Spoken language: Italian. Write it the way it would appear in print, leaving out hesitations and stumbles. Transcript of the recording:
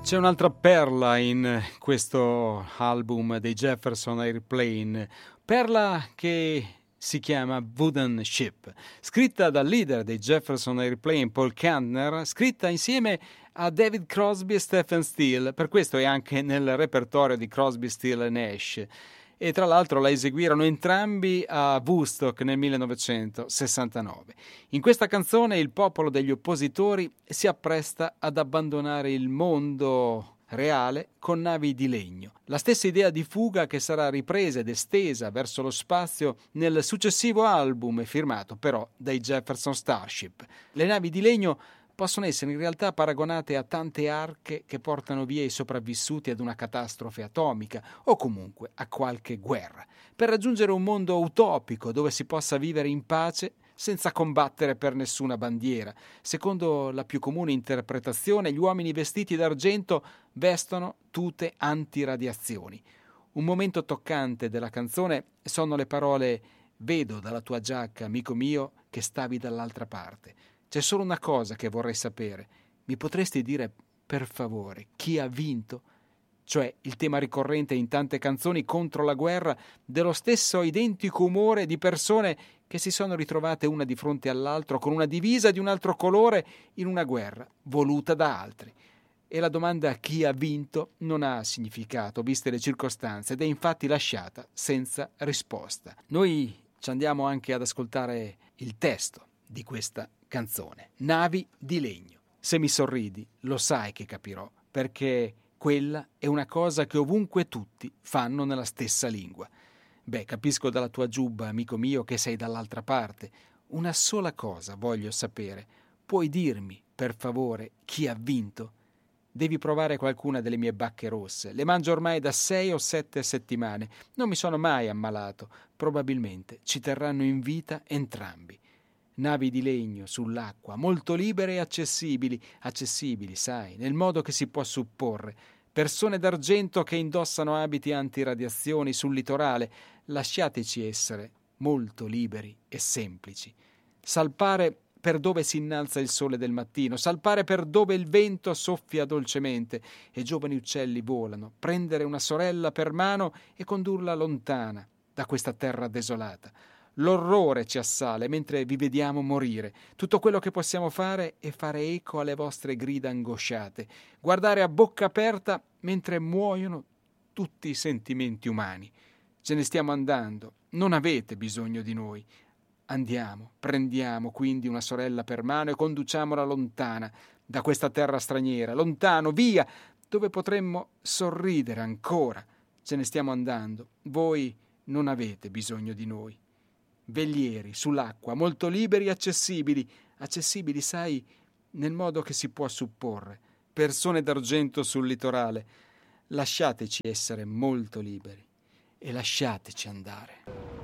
C'è un'altra perla in questo album dei Jefferson Airplane, perla che si chiama Wooden Ship, scritta dal leader dei Jefferson Airplane, Paul Kantner, scritta insieme a David Crosby e Stephen Steele, per questo è anche nel repertorio di Crosby, Steele e Nash. E tra l'altro la eseguirono entrambi a Woodstock nel 1969. In questa canzone il popolo degli oppositori si appresta ad abbandonare il mondo reale con navi di legno. La stessa idea di fuga che sarà ripresa ed estesa verso lo spazio nel successivo album firmato però dai Jefferson Starship. Le navi di legno possono essere in realtà paragonate a tante arche che portano via i sopravvissuti ad una catastrofe atomica o comunque a qualche guerra, per raggiungere un mondo utopico dove si possa vivere in pace senza combattere per nessuna bandiera. Secondo la più comune interpretazione, gli uomini vestiti d'argento vestono tute antiradiazioni. Un momento toccante della canzone sono le parole «Vedo dalla tua giacca, amico mio, che stavi dall'altra parte». C'è solo una cosa che vorrei sapere. Mi potresti dire, per favore, chi ha vinto? Cioè il tema ricorrente in tante canzoni contro la guerra dello stesso identico umore di persone che si sono ritrovate una di fronte all'altro con una divisa di un altro colore in una guerra voluta da altri. E la domanda chi ha vinto non ha significato, viste le circostanze, ed è infatti lasciata senza risposta. Noi ci andiamo anche ad ascoltare il testo di questa canzone. Navi di legno. Se mi sorridi, lo sai che capirò, perché quella è una cosa che ovunque tutti fanno nella stessa lingua. Beh, capisco dalla tua giubba, amico mio, che sei dall'altra parte. Una sola cosa voglio sapere. Puoi dirmi, per favore, chi ha vinto? Devi provare qualcuna delle mie bacche rosse. Le mangio ormai da 6 o 7 settimane. Non mi sono mai ammalato. Probabilmente ci terranno in vita entrambi. Navi di legno sull'acqua, molto libere e accessibili, sai, nel modo che si può supporre. Persone d'argento che indossano abiti antiradiazioni sul litorale, lasciateci essere molto liberi e semplici. Salpare per dove si innalza il sole del mattino, salpare per dove il vento soffia dolcemente e giovani uccelli volano, prendere una sorella per mano e condurla lontana da questa terra desolata. L'orrore ci assale mentre vi vediamo morire. Tutto quello che possiamo fare è fare eco alle vostre grida angosciate, guardare a bocca aperta mentre muoiono tutti i sentimenti umani. Ce ne stiamo andando, non avete bisogno di noi. Andiamo, prendiamo quindi una sorella per mano e conduciamola lontana da questa terra straniera, lontano, via, dove potremmo sorridere ancora. Ce ne stiamo andando, voi non avete bisogno di noi. Velieri sull'acqua, molto liberi e accessibili, sai, nel modo che si può supporre, persone d'argento sul litorale. Lasciateci essere molto liberi e lasciateci andare.